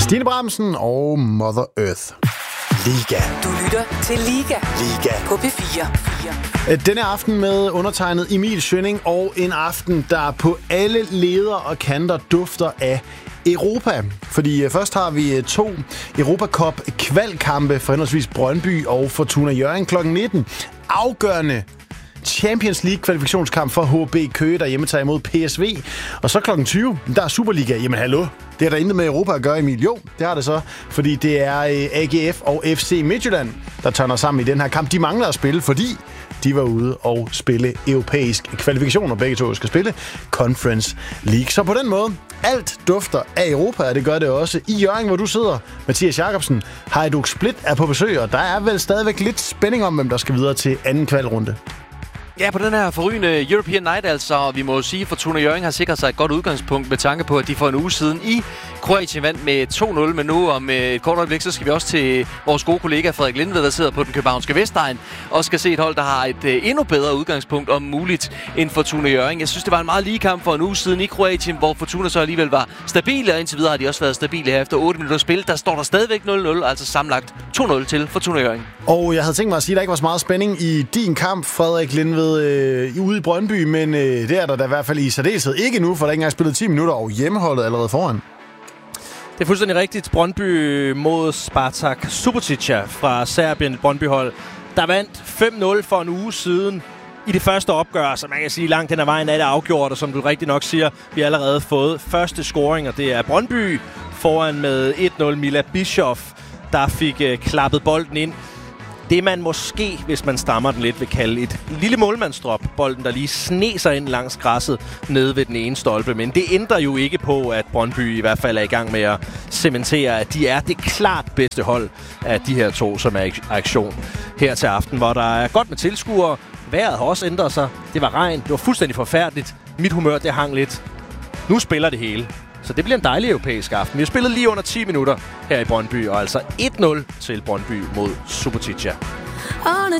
Stine Bramsen og Mother Earth. Liga. Du lytter til Liga. Liga. På P4. Denne aften med undertegnet Emil Schønning, og en aften, der på alle leder og kanter dufter af Europa. Fordi først har vi 2 Europa Cup kvalkampe for henholdsvis Brøndby og Fortuna Hjørring kl. 19. Afgørende Champions League kvalifikationskamp for HB Køge, der hjemme tager imod PSV. Og så kl. 20, der er Superliga. Jamen hallo, det er der intet med Europa at gøre, Emil. Jo, det har det så, fordi det er AGF og FC Midtjylland, der tørner sammen i den her kamp. De mangler at spille, fordi de var ude og spille europæisk kvalifikation, og begge to skal spille Conference League. Så på den måde, alt dufter af Europa, og det gør det også i Hjørring, hvor du sidder. Mathias Jacobsen, Hajduk Split er på besøg, og der er vel stadigvæk lidt spænding om, hvem der skal videre til anden kvalrunde. Ja, på den her forrygende European Night altså, vi må sige, at Fortuna Hjørring har sikret sig et godt udgangspunkt med tanke på, at de for en uge siden i Kroatien vandt med 2-0, men nu om et kort øjeblik, så skal vi også til vores gode kollega Frederik Lindved, der sidder på den københavnske Vestegn, og skal se et hold, der har et endnu bedre udgangspunkt om muligt end Fortuna Hjørring. Jeg synes, det var en meget lige kamp for en uge siden i Kroatien, hvor Fortuna så alligevel var stabile, og indtil videre har de også været stabile her efter 8 minutter spil. Der står der stadigvæk 0-0, altså sammenlagt 2-0 til Fortuna Hjørring. Og jeg havde tænkt mig at sige, at der ikke var så meget spænding i din kamp, Frederik Lindved, ude i Brøndby, men det er der i hvert fald i særdeleshed ikke nu, for der ikke engang spillet 10 minutter, og hjemmeholdet allerede foran. Det er fuldstændig rigtigt. Brøndby mod Spartak Subotica fra Serbien, et Brøndby-hold, der vandt 5-0 for en uge siden i det første opgør, så man kan sige, langt den ad vejen er det afgjort, og som du rigtig nok siger, vi har allerede fået første scoring, og det er Brøndby foran med 1-0. Mila Bischoff, der fik klappet bolden ind. Det man måske, hvis man stammer den lidt, vil kalde et lille målmandsdrop. Bolden, der lige sneser ind langs græsset nede ved den ene stolpe. Men det ændrer jo ikke på, at Brøndby i hvert fald er i gang med at cementere, at de er det klart bedste hold af de her 2, som er i aktion her til aften, hvor der er godt med tilskuere. Vejret har også ændret sig. Det var regn. Det var fuldstændig forfærdeligt. Mit humør, det hang lidt. Nu spiller det hele. Så det bliver en dejlig europæisk aften. Vi har spillet lige under 10 minutter her i Brøndby, og altså 1-0 til Brøndby mod Subotica.